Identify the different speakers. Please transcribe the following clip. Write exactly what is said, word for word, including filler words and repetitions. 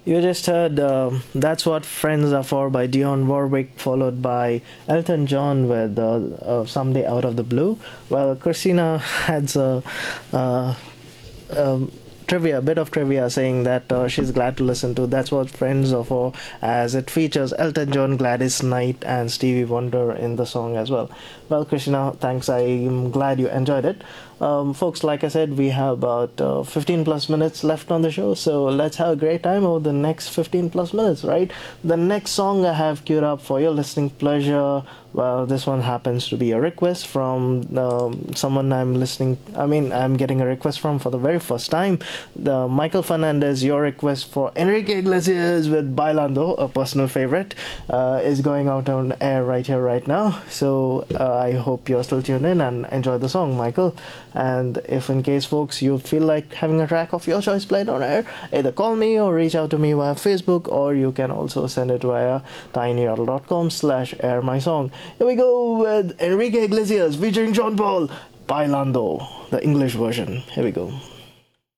Speaker 1: You just heard um, That's What Friends Are For by Dionne Warwick, followed by Elton John with uh, uh, Someday Out of the Blue. Well, Christina had a uh, um, trivia, a bit of trivia saying that uh, she's glad to listen to That's What Friends Are For, as it features Elton John, Gladys Knight, and Stevie Wonder in the song as well. Well, Krishna, thanks. I'm glad you enjoyed it. Um, folks, like I said, we have about uh, fifteen plus minutes left on the show, so let's have a great time over the next fifteen plus minutes, right? The next song I have queued up for your listening pleasure, well, this one happens to be a request from um, someone I'm listening, I mean, I'm getting a request from for the very first time. The Michael Fernandez, your request for Enrique Iglesias with Bailando, a personal favorite, uh, is going out on air right here, right now. So uh, I hope you're still tuned in and enjoy the song, Michael. And if in case, folks, you feel like having a track of your choice played on air, either call me or reach out to me via Facebook, or you can also send it via tinyurl.com slash air my song. Here we go with Enrique Iglesias featuring John Paul, Bailando, the English version. Here we go.